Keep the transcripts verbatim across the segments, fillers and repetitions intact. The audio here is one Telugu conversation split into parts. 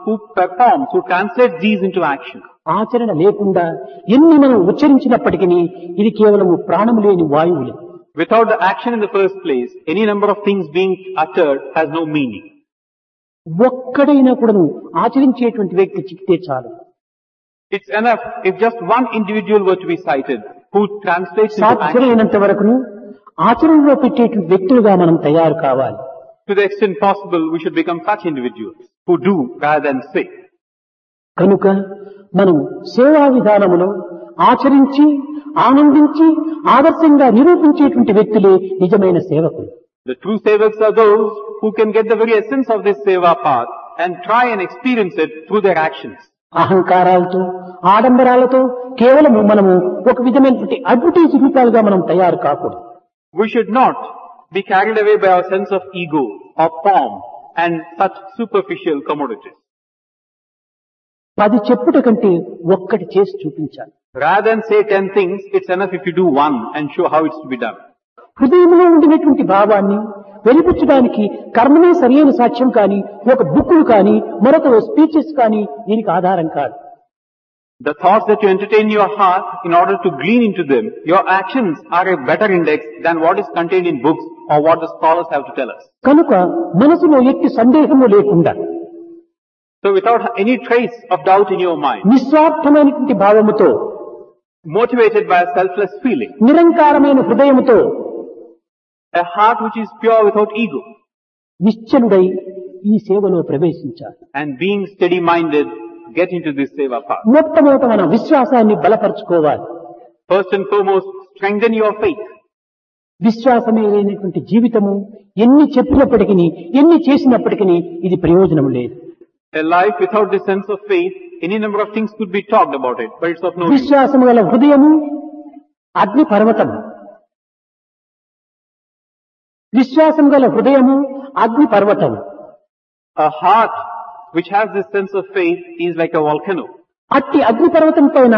who performs, who translates these into action. ఆచరణ లేకుండా ఎన్ని మనం ఉచ్చరించినప్పటికీ ఇది కేవలం ప్రాణము లేని వాయువులే. Without the action in the first place, any number of things being uttered has no meaning. ఒక్కడైనా కూడాను ఆచరించేటువంటి వ్యక్తి చిక్కితే చాలు. It's enough if just one individual were to be cited who translates into action. సాధ్యమైనంత వరకు ఆచరణలో పెట్టేటువంటి వ్యక్తులుగా మనం తయారు కావాలి. To the extent possible, we should become such individuals who do rather than say. కనుక మనం సేవా విధానములో ఆచరించి ఆనందించి ఆదర్శంగా నిరూపించేటువంటి వ్యక్తులే నిజమైన సేవకులు. The true sevaks are those who can get the very essence of this seva path and try and experience it through their actions. అహంకారాలతో ఆడంబరాలతో కేవలము మనము ఒక విధమైనటువంటి అడ్వర్టైజ్ రూపాలుగా మనం తయారు కాకూడదు. We should not be carried away by our sense of ego or pomp and such superficial commodities. పది చెప్పుట కంటే ఒక్కటి చేసి చూపించాలి. Rather than say ten things, it's enough if you do one and show how it's to be done. హృదయంలో ఉండినటువంటి భావాన్ని వెలిపించడానికి కర్మనే సరైన సాక్ష్యం కానీ ఒక బుక్కులు కానీ మరొక స్పీచెస్ కానీ దీనికి ఆధారం కాదు. The thoughts that you entertain in your heart, in order to glean into them, your actions are a better index than what is contained in books or what the scholars have to tell us. కనుక మనసులో ఎట్టి సందేహము లేకుండా, So without any trace of doubt in your mind, నిస్వార్థమైనటువంటి భావముతో, motivated by a selfless feeling, నిరంకారమైన హృదయముతో, a heart which is pure without ego, నిశ్చలుడై ఈ సేవలో ప్రవేశించాలి. and being steady-minded, get into this seva path. మొట్టమొదట మన విశ్వాసాన్ని బలపరుచుకోవాలి. First and foremost, strengthen your faith. విశ్వాసమే లేనటువంటి జీవితము ఎన్ని చెప్పినప్పటికీ ఎన్ని చేసినప్పటికీ ఇది ప్రయోజనం లేదు. A life without the sense of faith, any number of things could be talked about it, but it's of no use. విశ్వాసము గల హృదయము అగ్ని పర్వతము. విశ్వాసం గల హృదయము అగ్ని పర్వతము. A heart which has this sense of faith is like a volcano. అట్టి అగ్ని పర్వతం పైన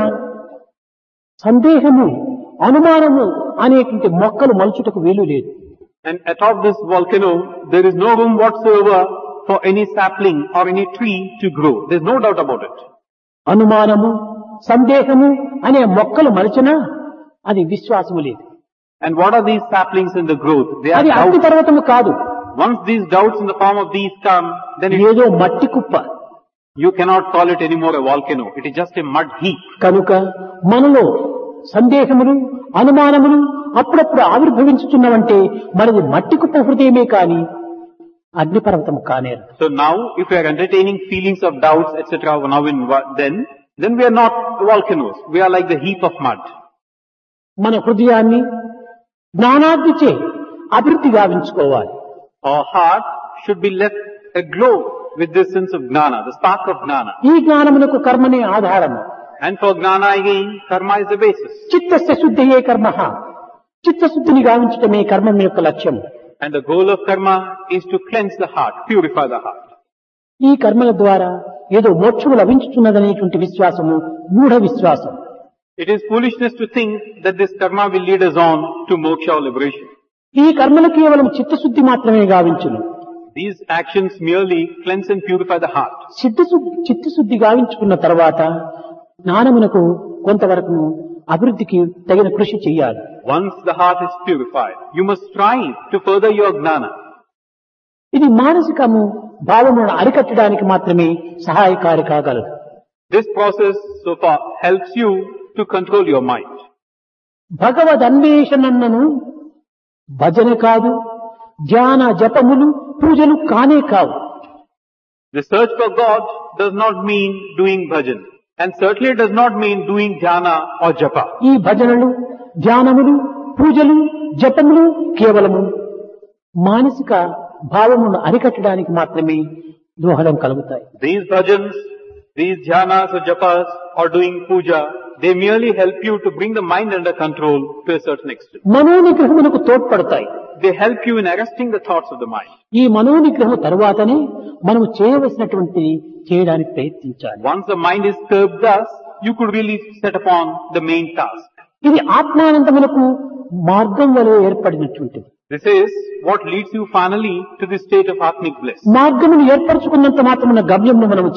సందేహము అనుమానము అనేటువంటి మొక్కలు మలుచుటకు వీలు లేదు. And atop this volcano, there is no room whatsoever for any sapling or any tree to grow. There's no doubt about it. అనుమానము సందేహము అనే మొక్కలు మలచినా అది విశ్వాసము లేదు. And what are these saplings in the growth? They are అది అగ్ని doubts. పర్వతము కాదు. Once these doubts in the form of these come, then it, ఏదో మట్టి కుప్ప. you cannot call it anymore a volcano. It is just a mud heap. కనుక మనలో సందేహములు అనుమానములు అప్పుడప్పుడు ఆవిర్భవించుతున్నవంటే మనది మట్టి కుప్ప హృదయమే కాని అగ్నిపర్వతము కానేరు. So now, if we are entertaining feelings of doubts, et cetera, now in then, then we are not volcanoes. We are like the heap of mud. మన హృదయాన్ని జ్ఞానాగ్నిచే అభివృద్ధి గావించుకోవాలి. Our heart should be left aglow with this sense of gnana, the spark of gnana. ఈ జ్ఞానమునకు కర్మనే ఆధారము. And for gnana again, karma is the basis. చిత్తస్య శుద్ధియే కర్మ. చిత్తశుద్ధిని గావించటమే కర్మ యొక్క లక్ష్యం. And the goal of karma is to cleanse the heart, purify the heart. ఈ కర్మల ద్వారా ఏదో మోక్షము లభించుతున్నదనేటువంటి విశ్వాసము మూఢ విశ్వాసం. It is foolishness to think that this karma will lead us on to moksha or liberation. ఈ కర్మలు కేవలం చిత్తశుద్ధి మాత్రమే గావించును. These actions merely cleanse and purify the heart. చిత్తశుద్ధి చిత్తశుద్ధి గావించుకున్న తర్వాత జ్ఞానమునకు కొంతవరకు అభివృద్ధికి తగిన కృషి చేయాలి. Once the heart is purified, you must strive to further your gnana. ఇది మానసికము భావమును అరికట్టడానికి మాత్రమే సహాయకారి కాగలదు. This process so far helps you to control your mind. భగవద్ అన్వేషణను భజన కాదు, ధ్యాన జపములు పూజలు కానే కావు. The search for God does not mean doing bhajan, and certainly does not mean doing dhyana or japa. ఈ భజనలు ధ్యానములు పూజలు జపములు కేవలము మానసిక భావమును అరికట్టడానికి మాత్రమే దోహదం కలుగుతాయి. These bhajans, these dhyanas or japas or doing puja, they merely help you to bring the mind under control to a certain extent. మనోనిగ్రహమునకు తోడ్పడతాయి. They help you in arresting the thoughts of the mind. ఈ మనోనిగ్రహం తరువాతనే మనము చేయవలసినటువంటి చేయడానికి ప్రయత్నించాలి. Once the mind is curbed thus, you could really set upon the main task. ఇది ఆత్మానందమునకు మార్గం వలె ఏర్పడినటువంటిది. This is what leads you finally to the state of Atmic bliss. మార్గమును ఏర్పరచుకున్నంత మాత్రమున గమ్యమును మనము